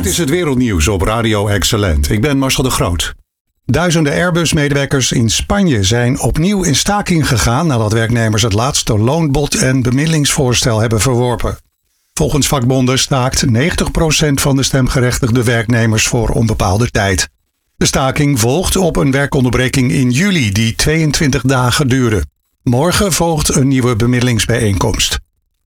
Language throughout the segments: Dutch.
Dit is het wereldnieuws op Radio Excellent. Ik ben Marcel de Groot. Duizenden Airbus-medewerkers in Spanje zijn opnieuw in staking gegaan nadat werknemers het laatste loonbod en bemiddelingsvoorstel hebben verworpen. Volgens vakbonden staakt 90% van de stemgerechtigde werknemers voor onbepaalde tijd. De staking volgt op een werkonderbreking in juli die 22 dagen duurde. Morgen volgt een nieuwe bemiddelingsbijeenkomst.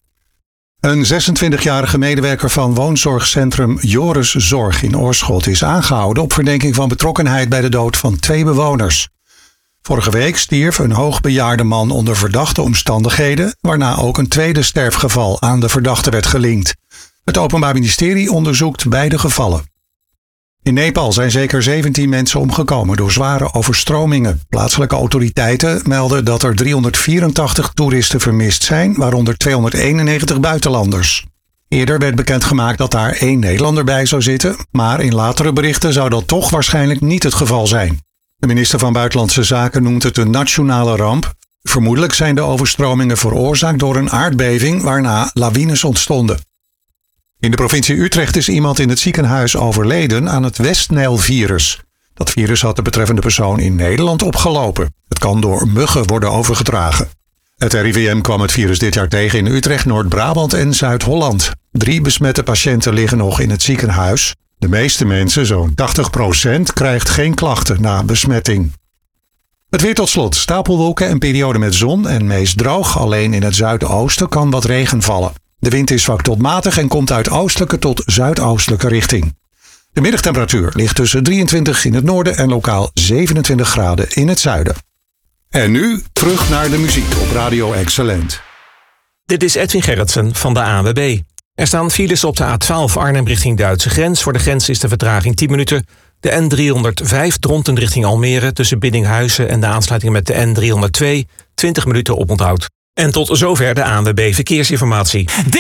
Een 26-jarige medewerker van woonzorgcentrum Joris Zorg in Oorschot is aangehouden op verdenking van betrokkenheid bij de dood van 2 bewoners. Vorige week stierf een hoogbejaarde man onder verdachte omstandigheden, waarna ook een tweede sterfgeval aan de verdachte werd gelinkt. Het Openbaar Ministerie onderzoekt beide gevallen. In Nepal zijn zeker 17 mensen omgekomen door zware overstromingen. Plaatselijke autoriteiten melden dat er 384 toeristen vermist zijn, waaronder 291 buitenlanders. Eerder werd bekendgemaakt dat daar 1 Nederlander bij zou zitten, maar in latere berichten zou dat toch waarschijnlijk niet het geval zijn. De minister van Buitenlandse Zaken noemt het een nationale ramp. Vermoedelijk zijn de overstromingen veroorzaakt door een aardbeving waarna lawines ontstonden. In de provincie Utrecht is iemand in het ziekenhuis overleden aan het Westnijl-virus. Dat virus had de betreffende persoon in Nederland opgelopen. Het kan door muggen worden overgedragen. Het RIVM kwam het virus dit jaar tegen in Utrecht, Noord-Brabant en Zuid-Holland. 3 besmette patiënten liggen nog in het ziekenhuis. De meeste mensen, zo'n 80%, krijgt geen klachten na besmetting. Het weer tot slot. Stapelwolken en periode met zon en meest droog. Alleen in het zuidoosten kan wat regen vallen. De wind is zwak tot matig en komt uit oostelijke tot zuidoostelijke richting. De middagtemperatuur ligt tussen 23 in het noorden en lokaal 27 graden in het zuiden. En nu terug naar de muziek op Radio Excellent. Dit is Edwin Gerritsen van de ANWB. Er staan files op de A12 Arnhem richting Duitse grens. Voor de grens is de vertraging 10 minuten. De N305 Dronten richting Almere tussen Biddinghuizen en de aansluiting met de N302 20 minuten oponthoud. En tot zover de ANWB Verkeersinformatie.